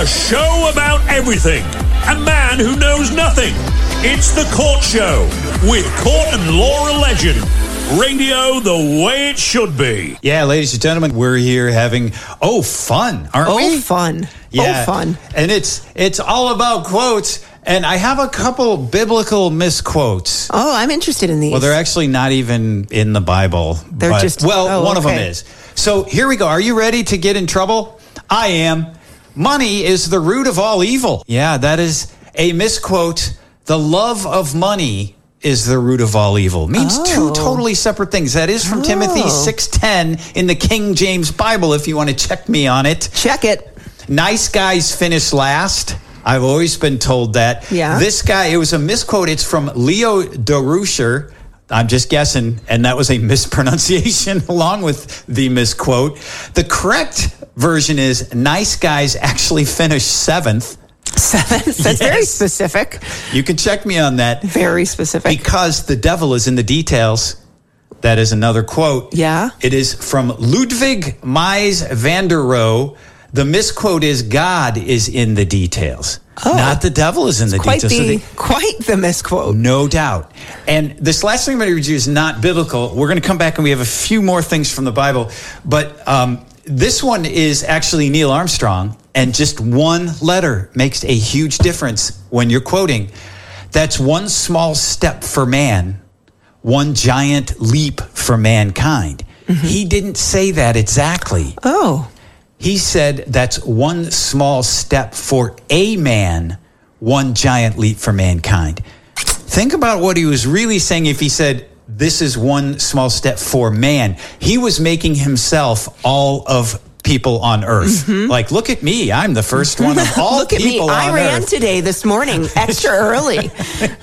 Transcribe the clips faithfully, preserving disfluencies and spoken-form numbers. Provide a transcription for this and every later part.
show about everything. A man who knows nothing. It's The Court Show with Court and Laura Legend. Radio the way it should be. Yeah, ladies and gentlemen, we're here having, oh, fun, aren't oh, we? Oh, fun. Yeah. Oh, fun. And it's it's all about quotes. And I have a couple biblical misquotes. Oh, I'm interested in these. Well, they're actually not even in the Bible. They're but, just... Well, oh, one okay. of them is. So here we go. Are you ready to get in trouble? I am. Money is the root of all evil. Yeah, that is a misquote. The love of money is the root of all evil. Means oh. two totally separate things. That is from oh. Timothy six ten in the King James Bible, if you want to check me on it. Check it. Nice guys finish last. I've always been told that. Yeah. This guy, it was a misquote. It's from Leo DeRusher. I'm just guessing, and that was a mispronunciation along with the misquote. The correct version is nice guys actually finish seventh. Seventh? That's yes. very specific. You can check me on that. Very specific. Because the devil is in the details. That is another quote. Yeah. It is from Ludwig Mies van der Rohe. The misquote is God is in the details. Oh. Not the devil is in it's the quite details. The, so they, quite the misquote. No doubt. And this last thing I'm going to read you is not biblical. We're going to come back and we have a few more things from the Bible. But um, this one is actually Neil Armstrong. And just one letter makes a huge difference when you're quoting. That's one small step for man, one giant leap for mankind. Mm-hmm. He didn't say that exactly. Oh. He said that's one small step for a man, one giant leap for mankind. Think about what he was really saying if he said, this is one small step for man. He was making himself all of people on earth. Mm-hmm. Like, look at me. I'm the first one of all look at people me. on I ran earth. today, this morning, extra early.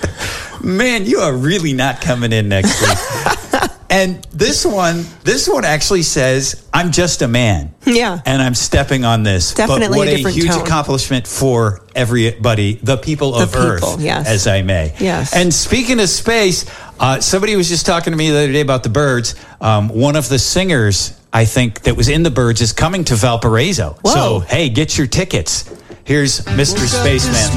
Man, you are really not coming in next week. And this one, this one actually says, I'm just a man. Yeah. And I'm stepping on this. Definitely but what a a, different huge tone. accomplishment for everybody, the people The of people, Earth, yes. as I may. Yes. And speaking of space, uh, somebody was just talking to me the other day about the Byrds. Um, one of the singers, I think, that was in the Byrds is coming to Valparaiso. Whoa. So, hey, get your tickets. Here's Mister Spaceman.